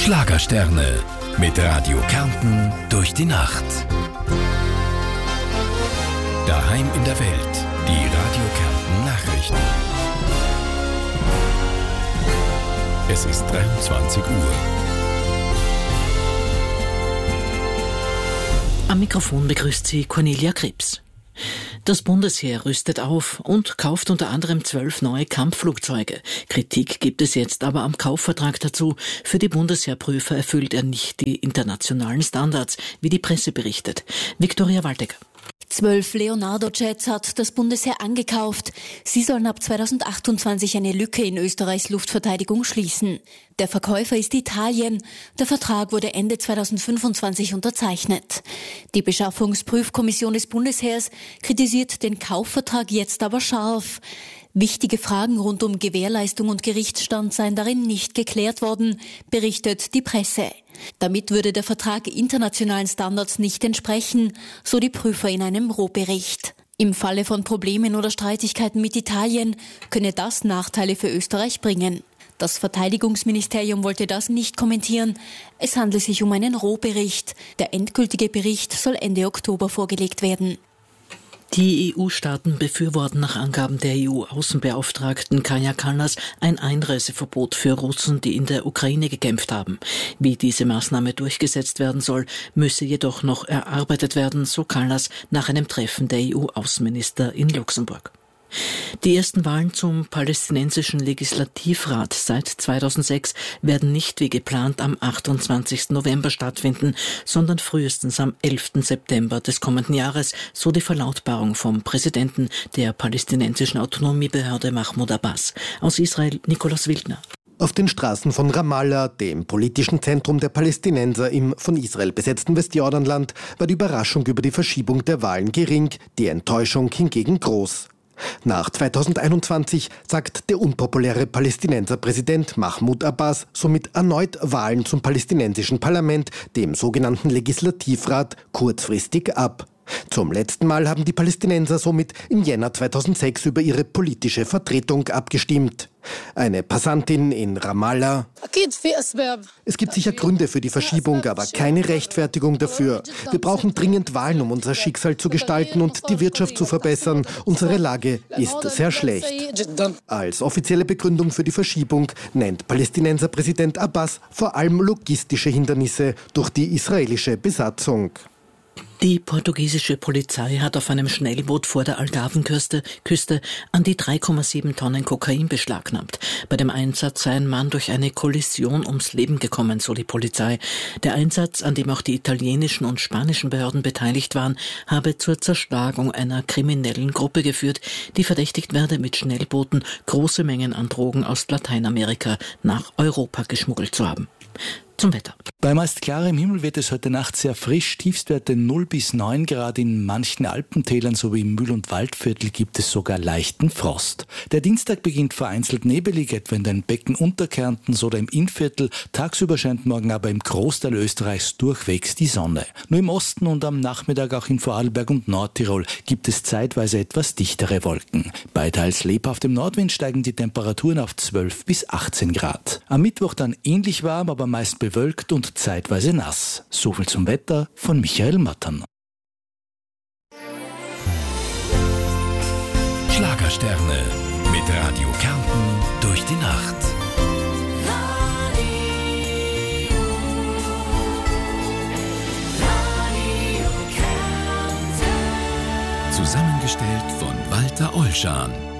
Schlagersterne mit Radio Kärnten durch die Nacht. Daheim in der Welt, die Radio Kärnten Nachrichten. Es ist 23 Uhr. Am Mikrofon begrüßt sie Cornelia Krebs. Das Bundesheer rüstet auf und kauft unter anderem 12 neue Kampfflugzeuge. Kritik gibt es jetzt aber am Kaufvertrag dazu. Für die Bundesheerprüfer erfüllt er nicht die internationalen Standards, wie die Presse berichtet. Viktoria Waldecker. 12 Leonardo-Jets hat das Bundesheer angekauft. Sie sollen ab 2028 eine Lücke in Österreichs Luftverteidigung schließen. Der Verkäufer ist Italien. Der Vertrag wurde Ende 2025 unterzeichnet. Die Beschaffungsprüfkommission des Bundesheers kritisiert den Kaufvertrag jetzt aber scharf. Wichtige Fragen rund um Gewährleistung und Gerichtsstand seien darin nicht geklärt worden, berichtet die Presse. Damit würde der Vertrag internationalen Standards nicht entsprechen, so die Prüfer in einem Rohbericht. Im Falle von Problemen oder Streitigkeiten mit Italien könne das Nachteile für Österreich bringen. Das Verteidigungsministerium wollte das nicht kommentieren. Es handelt sich um einen Rohbericht. Der endgültige Bericht soll Ende Oktober vorgelegt werden. Die EU-Staaten befürworten nach Angaben der EU-Außenbeauftragten Kaja Kallas ein Einreiseverbot für Russen, die in der Ukraine gekämpft haben. Wie diese Maßnahme durchgesetzt werden soll, müsse jedoch noch erarbeitet werden, so Kallas nach einem Treffen der EU-Außenminister in Luxemburg. Die ersten Wahlen zum palästinensischen Legislativrat seit 2006 werden nicht wie geplant am 28. November stattfinden, sondern frühestens am 11. September des kommenden Jahres, so die Verlautbarung vom Präsidenten der palästinensischen Autonomiebehörde Mahmoud Abbas. Aus Israel Nikolaus Wildner. Auf den Straßen von Ramallah, dem politischen Zentrum der Palästinenser im von Israel besetzten Westjordanland, war die Überraschung über die Verschiebung der Wahlen gering, die Enttäuschung hingegen groß. Nach 2021 sagt der unpopuläre Palästinenserpräsident Mahmoud Abbas somit erneut Wahlen zum palästinensischen Parlament, dem sogenannten Legislativrat, kurzfristig ab. Zum letzten Mal haben die Palästinenser somit im Jänner 2006 über ihre politische Vertretung abgestimmt. Eine Passantin in Ramallah: Es gibt sicher Gründe für die Verschiebung, aber keine Rechtfertigung dafür. Wir brauchen dringend Wahlen, um unser Schicksal zu gestalten und die Wirtschaft zu verbessern. Unsere Lage ist sehr schlecht. Als offizielle Begründung für die Verschiebung nennt Palästinenserpräsident Abbas vor allem logistische Hindernisse durch die israelische Besatzung. Die portugiesische Polizei hat auf einem Schnellboot vor der Algarvenküste an die 3,7 Tonnen Kokain beschlagnahmt. Bei dem Einsatz sei ein Mann durch eine Kollision ums Leben gekommen, so die Polizei. Der Einsatz, an dem auch die italienischen und spanischen Behörden beteiligt waren, habe zur Zerschlagung einer kriminellen Gruppe geführt, die verdächtigt werde, mit Schnellbooten große Mengen an Drogen aus Lateinamerika nach Europa geschmuggelt zu haben. Zum Wetter. Bei meist klarem Himmel wird es heute Nacht sehr frisch. Tiefstwerte 0 bis 9 Grad. In manchen Alpentälern sowie im Mühl- und Waldviertel gibt es sogar leichten Frost. Der Dienstag beginnt vereinzelt nebelig, etwa in den Becken Unterkärntens oder im Innviertel. Tagsüber scheint morgen aber im Großteil Österreichs durchwegs die Sonne. Nur im Osten und am Nachmittag auch in Vorarlberg und Nordtirol gibt es zeitweise etwas dichtere Wolken. Bei teils lebhaftem Nordwind steigen die Temperaturen auf 12 bis 18 Grad. Am Mittwoch dann ähnlich warm, aber meist bewölkt und zeitweise nass. Soviel zum Wetter von Michael Mattern. Schlagersterne mit Radio Kärnten durch die Nacht. Radio Kärnten. Zusammengestellt von Walter Olschan.